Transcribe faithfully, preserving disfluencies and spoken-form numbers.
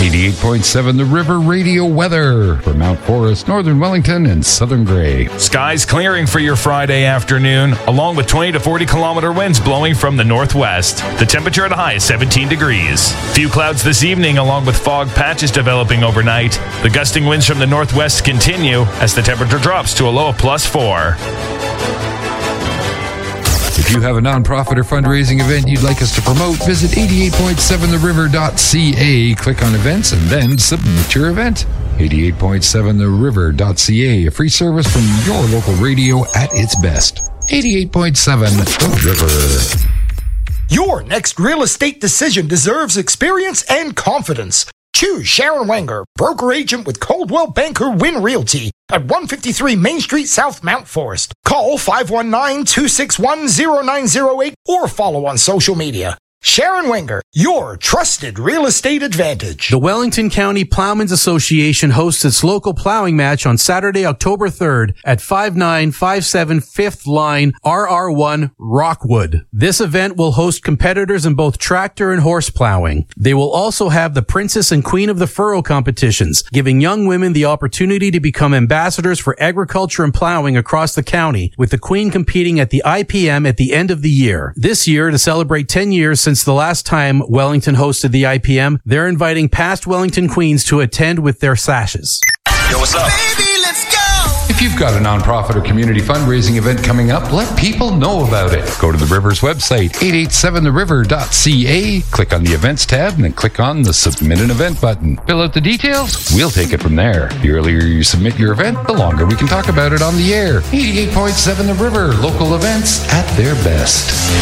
eighty-eight point seven The River Radio weather for Mount Forest, Northern Wellington, and Southern Grey. Skies clearing for your Friday afternoon, along with twenty to forty kilometer winds blowing from the northwest. The temperature at a high is seventeen degrees. Few clouds this evening, along with fog patches developing overnight. The gusting winds from the northwest continue as the temperature drops to a low of plus four. If you have a nonprofit or fundraising event you'd like us to promote, visit eighty-eight point seven the river dot c a, click on events, and then submit your event. eighty-eight point seven the river dot c a, a free service from your local radio at its best. eighty-eight point seven The River. Your next real estate decision deserves experience and confidence. Choose Sharon Wenger, broker agent with Coldwell Banker Win Realty at one fifty-three Main Street South, Mount Forest. Call five one nine, two six one, zero nine zero eight or follow on social media. Sharon Wenger, your trusted real estate advantage. The Wellington County Plowmen's Association hosts its local plowing match on Saturday, October third at five nine five seven fifth Line, R R one, Rockwood. This event will host competitors in both tractor and horse plowing. They will also have the Princess and Queen of the Furrow competitions, giving young women the opportunity to become ambassadors for agriculture and plowing across the county, with the Queen competing at the I P M at the end of the year. This year, to celebrate ten years since Since the last time Wellington hosted the I P M, they're inviting past Wellington Queens to attend with their sashes. Yo, what's up? Baby, let's go! If you've got a nonprofit or community fundraising event coming up, let people know about it. Go to the River's website, eight eight seven the river dot c a, click on the events tab, and then click on the submit an event button. Fill out the details. We'll take it from there. The earlier you submit your event, the longer we can talk about it on the air. eighty-eight point seven The River, local events at their best.